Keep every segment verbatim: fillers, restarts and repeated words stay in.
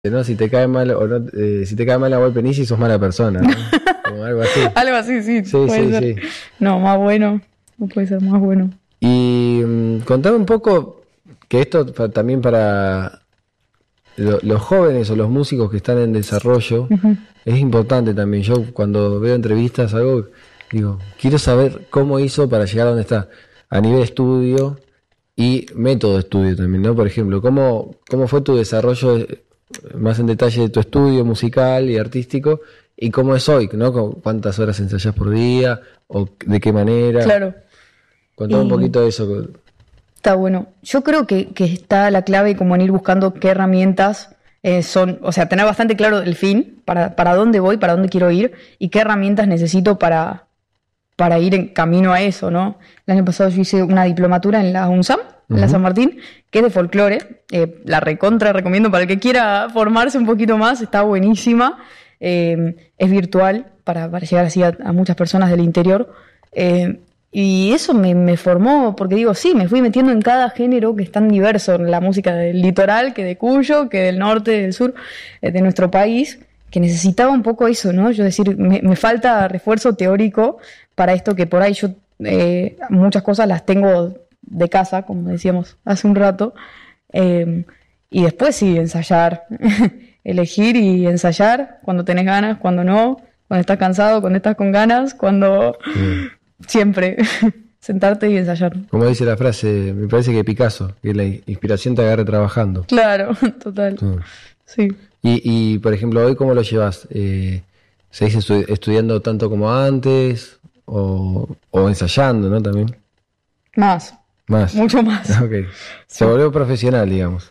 ¿no? Si te cae mal o no, eh, si te cae mal la Volpenici sos mala persona, ¿no? Como algo así. Algo así, sí. Sí, puede sí, ser. sí. No, más bueno. No puede ser más bueno. Y um, contame un poco, que esto pa- también para lo- los jóvenes o los músicos que están en desarrollo, Ujú. es importante también. Yo cuando veo entrevistas, algo, digo, quiero saber cómo hizo para llegar a donde está, a nivel estudio y método de estudio también, ¿no? Por ejemplo, ¿cómo, cómo fue tu desarrollo eh, más en detalle de tu estudio musical y artístico? ¿Y cómo es hoy, ¿no? Con ¿Cuántas horas ensayás por día? ¿O de qué manera? Claro. Contame un Y- poquito de eso. Está bueno. Yo creo que, que está la clave como en ir buscando qué herramientas eh, son, o sea, tener bastante claro el fin, para, para dónde voy, para dónde quiero ir y qué herramientas necesito para, para ir en camino a eso, ¿no? El año pasado yo hice una diplomatura en la UNSAM, en la Ujú. San Martín, que es de folclore. Eh, la recontra recomiendo para el que quiera formarse un poquito más, está buenísima. Eh, es virtual para, para llegar así a, a muchas personas del interior. Eh, y eso me, me formó, porque digo, sí, me fui metiendo en cada género que es tan diverso, en la música del litoral, que de Cuyo, que del norte, del sur, eh, de nuestro país, que necesitaba un poco eso, ¿no? Yo decir, me, me falta refuerzo teórico para esto que por ahí yo eh, muchas cosas las tengo de casa, como decíamos hace un rato, eh, y después sí, ensayar, elegir y ensayar cuando tenés ganas, cuando no, cuando estás cansado, cuando estás con ganas, cuando... Mm. Siempre, sentarte y ensayar. Como dice la frase, me parece que Picasso, que la inspiración te agarre trabajando. Claro, total. Mm. Sí. Y, y, por ejemplo, hoy, ¿cómo lo llevas? Eh, ¿Seguís estu- estudiando tanto como antes? O, o ensayando, ¿no? También. Más, Más. mucho más. Ok. Se volvió profesional, digamos.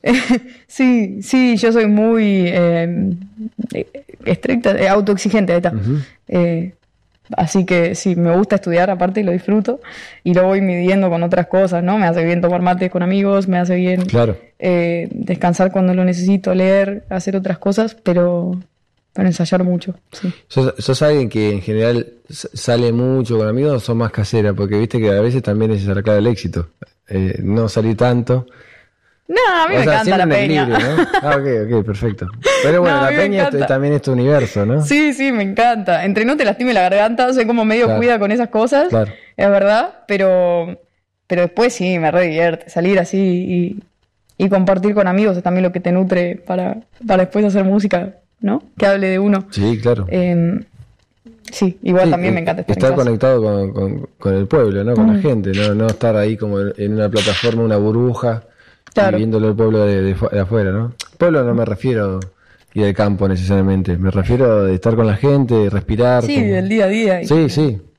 Sí, sí, yo soy muy eh, estricta, eh, autoexigente, ahí está. Ujú. Eh, así que sí, me gusta estudiar aparte y lo disfruto. Y lo voy midiendo con otras cosas, ¿no? Me hace bien tomar mate con amigos, me hace bien Claro. eh, descansar cuando lo necesito, leer, hacer otras cosas, pero, pero ensayar mucho, sí. ¿Sos, sos alguien que en general s- sale mucho con amigos o sos más casera? Porque viste que a veces también es la clave del éxito. Eh, no salir tanto. No, a mí O me sea, encanta siempre la un peña. equilibrio, ¿no? Ah, ok, ok, perfecto. Pero bueno, No, a la mí me peña encanta. t- también es tu universo, ¿no? Sí, sí, me encanta. Entre no te lastime la garganta, soy como medio Claro. cuida con esas cosas, Claro. es verdad, pero, pero después sí, me re divierte salir así y, y compartir con amigos es también lo que te nutre para, para después hacer música, ¿no? Que hable de uno. Sí, claro. Eh, sí, igual Sí, también eh, me encanta estar, estar en casa. conectado con, con- con el pueblo, ¿no? Con la Mm. gente, no, no estar ahí como en en una plataforma, una burbuja, Claro. y viéndolo el pueblo de, de fu- de afuera, ¿no? Pueblo no me refiero y del campo necesariamente, me refiero de estar con la gente, de respirar. Sí, como- del día a día. y- Sí, sí,